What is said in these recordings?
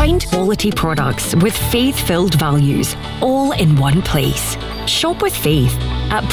Find quality products with faith-filled values, all in one place. Shop with faith at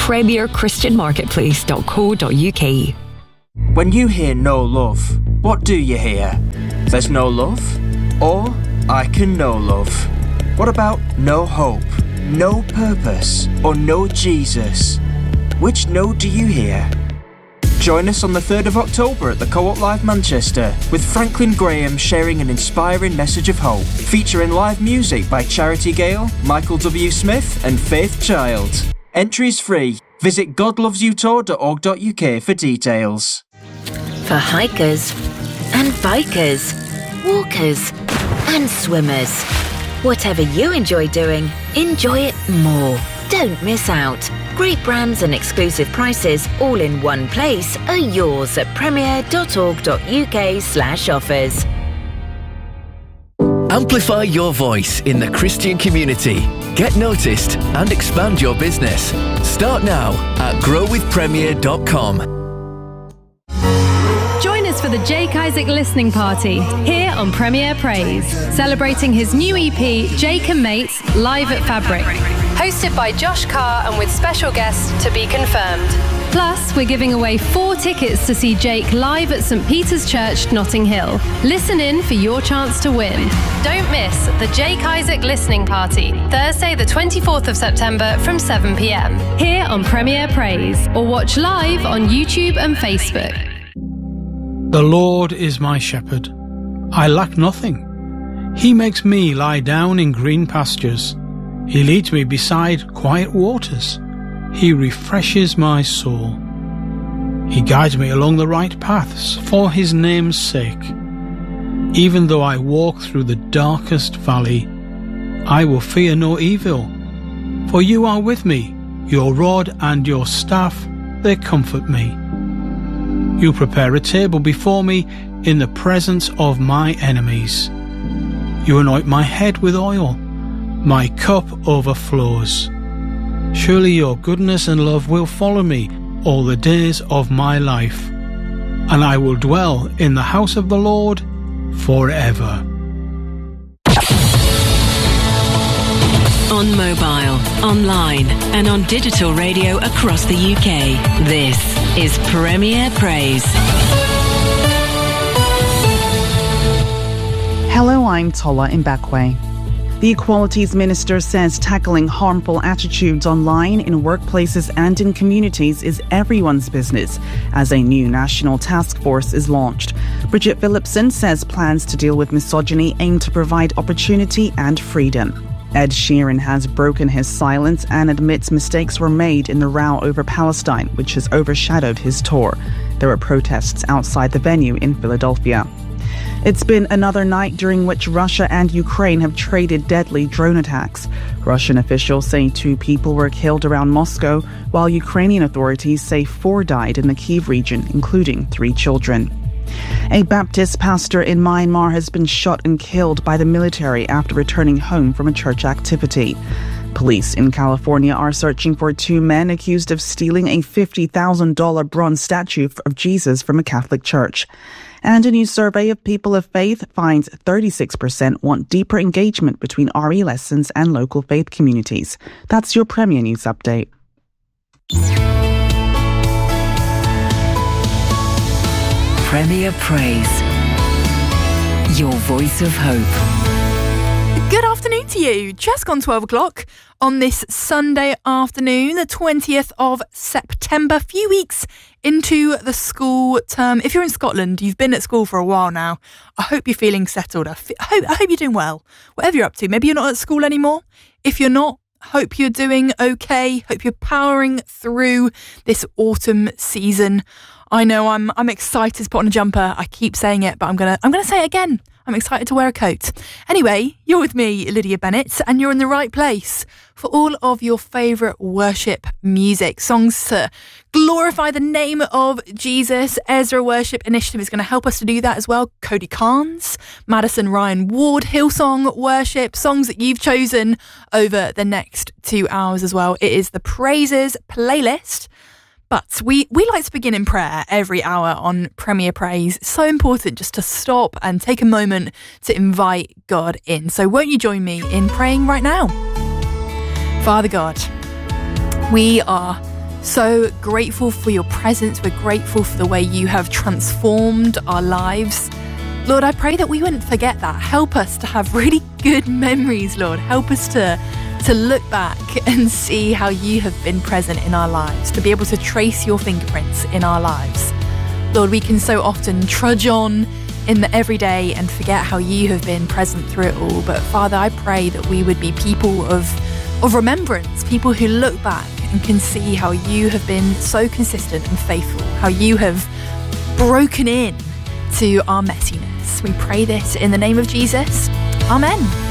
premierchristianmarketplace.co.uk. When you hear no love, what do you hear? There's no love? Or I can know love? What about no hope, no purpose, or no Jesus? Which no do you hear? Join us on the 3rd of October at the Co-op Live Manchester with Franklin Graham sharing an inspiring message of hope, featuring live music by Charity Gale, Michael W. Smith and Faith Child. Entries free. Visit godlovesyoutour.org.uk for details. For hikers and bikers, walkers and swimmers. Whatever you enjoy doing, enjoy it more. Don't miss out. Great brands and exclusive prices all in one place are yours at premier.org.uk/offers. Amplify your voice in the Christian community. Get noticed and expand your business. Start now at growwithpremier.com. Join us for the Jake Isaac listening party here on Premier Praise, celebrating his new EP, Jake and Mates, live at Fabric. Hosted by Josh Carr and with special guests to be confirmed. Plus, we're giving away 4 tickets to see Jake live at St Peter's Church, Notting Hill. Listen in for your chance to win. Don't miss the Jake Isaac listening party, Thursday the 24th of September from 7 p.m. here on Premier Praise, or watch live on YouTube and Facebook. The Lord is my shepherd. I lack nothing. He makes me lie down in green pastures. He leads me beside quiet waters. He refreshes my soul. He guides me along the right paths for his name's sake. Even though I walk through the darkest valley, I will fear no evil. For you are with me, your rod and your staff, they comfort me. You prepare a table before me in the presence of my enemies. You anoint my head with oil. My cup overflows. Surely your goodness and love will follow me all the days of my life, and I will dwell in the house of the Lord forever. On mobile, online and on digital radio across the UK, this is Premier Praise. Hello, I'm Tola Mbakwe. The Equalities Minister says tackling harmful attitudes online in workplaces and in communities is everyone's business as a new national task force is launched. Bridget Phillipson says plans to deal with misogyny aim to provide opportunity and freedom. Ed Sheeran has broken his silence and admits mistakes were made in the row over Palestine, which has overshadowed his tour. There were protests outside the venue in Philadelphia. It's been another night during which Russia and Ukraine have traded deadly drone attacks. Russian officials say 2 people were killed around Moscow, while Ukrainian authorities say 4 died in the Kyiv region, including 3 children. A Baptist pastor in Myanmar has been shot and killed by the military after returning home from a church activity. Police in California are searching for 2 men accused of stealing a $50,000 bronze statue of Jesus from a Catholic church. And a new survey of people of faith finds 36% want deeper engagement between RE lessons and local faith communities. That's your Premier News Update. Premier Praise, your voice of hope. Good afternoon to you. Just gone 12 o'clock on this Sunday afternoon, the 20th of September. A few weeks into the school term. If you're in Scotland, you've been at school for a while now. I hope you're feeling settled. I hope you're doing well. Whatever you're up to. Maybe you're not at school anymore. If you're not, hope you're doing okay. Hope you're powering through this autumn season. I know I'm excited to put on a jumper. I keep saying it, but I'm gonna say it again. I'm excited to wear a coat. Anyway, you're with me, Lydia Bennett, and you're in the right place for all of your favourite worship music. Songs to glorify the name of Jesus. Ezra Worship Initiative is going to help us to do that as well. Cody Carnes, Madison Ryan Ward, Hillsong Worship, songs that you've chosen over the next 2 hours as well. It is the Praises playlist. But we like to begin in prayer every hour on Premier Praise. It's so important just to stop and take a moment to invite God in. So won't you join me in praying right now? Father God, we are so grateful for your presence. We're grateful for the way you have transformed our lives. Lord, I pray that we wouldn't forget that. Help us to have really good memories, Lord. Help us to look back and see how you have been present in our lives, to be able to trace your fingerprints in our lives. Lord, we can so often trudge on in the everyday and forget how you have been present through it all. But Father, I pray that we would be people of remembrance, people who look back and can see how you have been so consistent and faithful, how you have broken in to our messiness. We pray this in the name of Jesus. Amen.